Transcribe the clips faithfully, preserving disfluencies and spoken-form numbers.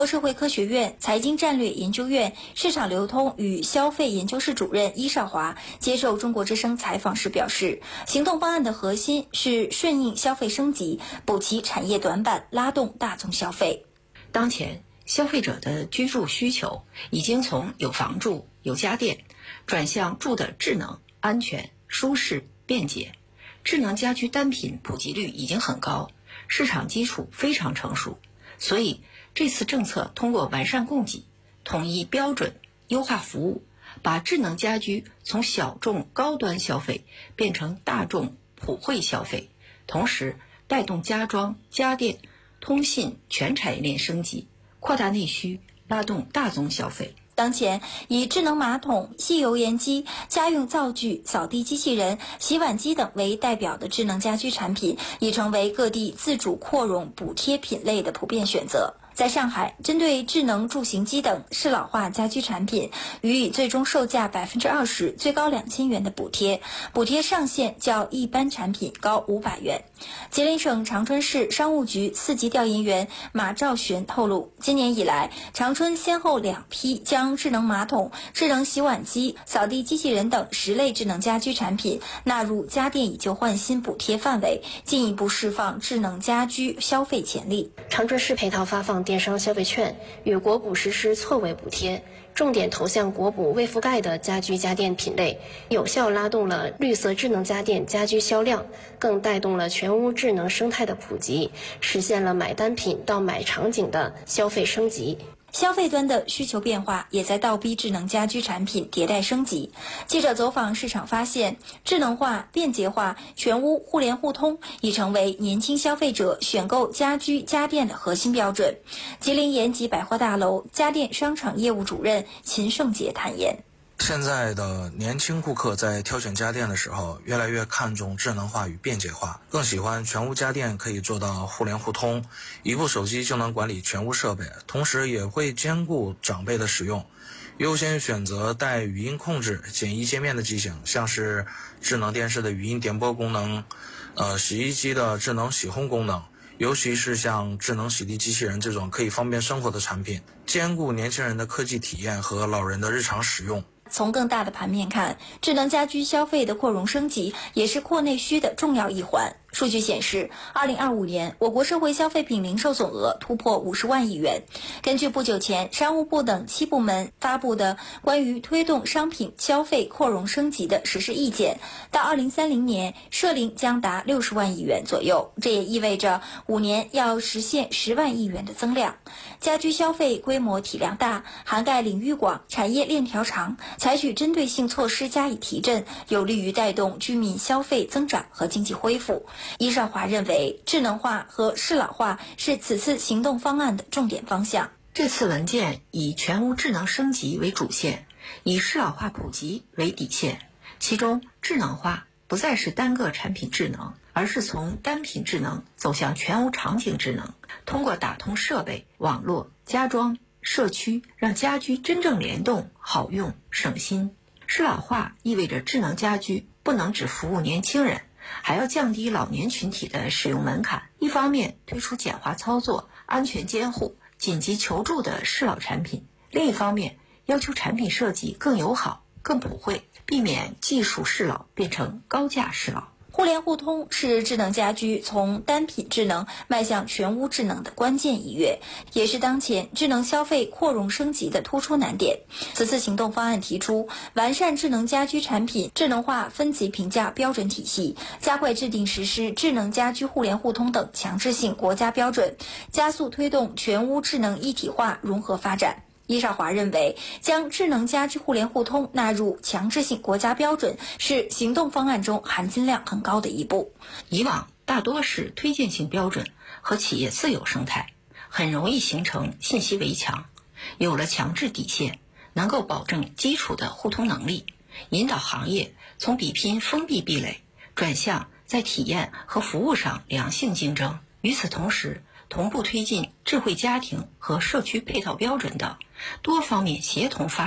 社会科学院财经战略研究院市场流通与消费研究室主任伊少华接受中国之声采访时表示，行动方案的核心是顺应消费升级，补齐产业短板，拉动大宗消费。 当前消费者的居住需求已经从有房住、有家电转向住的智能、安全、舒适、便捷。智能家居单品普及率已经很高，市场基础非常成熟，所以这次政策通过完善供给、统一标准、优化服务，把智能家居从小众高端消费变成大众普惠消费，同时带动家装、家电、通信全产业链升级，扩大内需，拉动大宗消费。 当前，以智能马桶、吸油烟机、家用灶具、扫地机器人、洗碗机等为代表的智能家居产品，已成为各地自主扩容补贴品类的普遍选择。在上海，针对智能助行机等适老化家居产品，予以最终售价百分之二十、最高两千元的补贴，补贴上限较一般产品高五百元。吉林省长春市商务局四级调研员马兆璇透露，今年以来，长春先后两批将智能马桶、智能洗碗机、扫地机器人等十类智能家居产品纳入家电以旧换新补贴范围，进一步释放智能家居消费潜力。 长春市配套发放电商消费券，与国补实施错位补贴，重点投向国补未覆盖的家居家电品类，有效拉动了绿色智能家电家居销量，更带动了全屋智能生态的普及，实现了买单品到买场景的消费升级。 消费端的需求变化也在倒逼智能家居产品迭代升级。记者走访市场发现，智能化、便捷化、全屋互联互通已成为年轻消费者选购家居家电的核心标准。吉林延吉百货大楼家电商场业务主任秦胜杰坦言， 现在的年轻顾客在挑选家电的时候，越来越看重智能化与便捷化，更喜欢全屋家电可以做到互联互通，一部手机就能管理全屋设备，同时也会兼顾长辈的使用，优先选择带语音控制、简易界面的机型，像是智能电视的语音点播功能，呃，洗衣机的智能洗烘功能，尤其是像智能洗涤机器人这种可以方便生活的产品，兼顾年轻人的科技体验和老人的日常使用。 从更大的盘面看，智能家居消费的扩容升级也是扩内需的重要一环。数据显示，二零二五年我国社会消费品零售总额突破五十万亿元。根据不久前商务部等七部门发布的关于推动商品消费扩容升级的实施意见，到二零三零年涉龄将达六十万亿元左右，这也意味着五年要实现十万亿元的增量。家居消费规模体量大，涵盖领域广，产业链条长，采取针对性措施加以提振，有利于带动居民消费增长和经济恢复。伊少华认为，智能化和适老化是此次行动方案的重点方向。 这次文件以全屋智能升级为主线，以适老化普及为底线。其中，智能化不再是单个产品智能，而是从单品智能走向全屋场景智能，通过打通设备、网络、家装、社区，让家居真正联动、好用、省心。适老化意味着智能家居不能只服务年轻人，还要降低老年群体的使用门槛。一方面推出简化操作、安全监护、紧急求助的适老产品，另一方面要求产品设计更友好、更普惠，避免技术适老变成高价适老。 互联互通是智能家居从单品智能迈向全屋智能的关键一跃，也是当前智能消费扩容升级的突出难点。此次行动方案提出，完善智能家居产品智能化分级评价标准体系，加快制定实施智能家居互联互通等强制性国家标准，加速推动全屋智能一体化融合发展。伊少华认为，将智能家居互联互通纳入强制性国家标准是行动方案中含金量很高的一步。 以往大多是推荐性标准和企业自有生态，很容易形成信息围墙。有了强制底线，能够保证基础的互通能力，引导行业从比拼封闭壁垒转向在体验和服务上良性竞争。与此同时，同步推进智慧家庭和社区配套标准等多方面协同发力，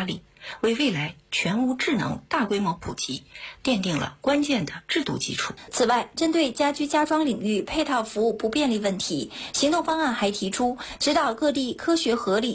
为未来全屋智能大规模普及奠定了关键的制度基础。 此外，针对家居家装领域配套服务不便利问题，行动方案还提出指导各地科学合理